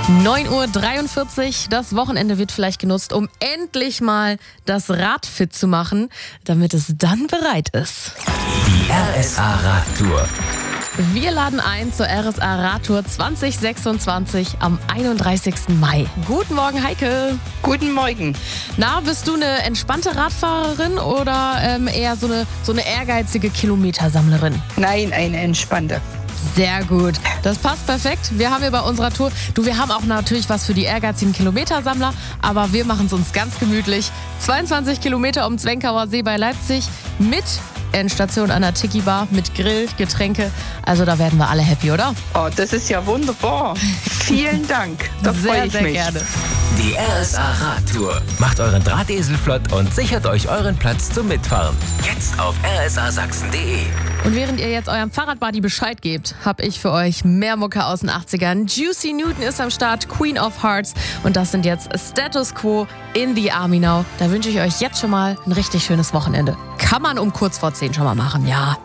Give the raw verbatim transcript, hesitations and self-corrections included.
neun Uhr dreiundvierzig, das Wochenende wird vielleicht genutzt, um endlich mal das Rad fit zu machen, damit es dann bereit ist. Die R S A Radtour. Wir laden ein zur R S A Radtour zwanzig sechsundzwanzig am einunddreißigsten Mai. Guten Morgen, Heike. Guten Morgen. Na, bist du eine entspannte Radfahrerin oder ähm, eher so eine, so eine ehrgeizige Kilometersammlerin? Nein, eine entspannte. Sehr gut. Das passt perfekt. Wir haben hier bei unserer Tour, du, wir haben auch natürlich was für die ehrgeizigen Kilometersammler, aber wir machen es uns ganz gemütlich. zweiundzwanzig Kilometer um Zwenkauer See bei Leipzig mit Endstation an der Tiki Bar, mit Grill, Getränke. Also da werden wir alle happy, oder? Oh, das ist ja wunderbar. Vielen Dank. Da freue Sehr, ich sehr mich. gerne. Die R S A Radtour. Macht euren Drahtesel flott und sichert euch euren Platz zum Mitfahren. Jetzt auf r s a sachsen punkt d e. Und während ihr jetzt eurem Fahrradbuddy Bescheid gebt, habe ich für euch mehr Mucke aus den achtzigern. Juicy Newton ist am Start, Queen of Hearts. Und das sind jetzt Status Quo in the Army Now. Da wünsche ich euch jetzt schon mal ein richtig schönes Wochenende. Kann man um kurz vor zehn schon mal machen, ja.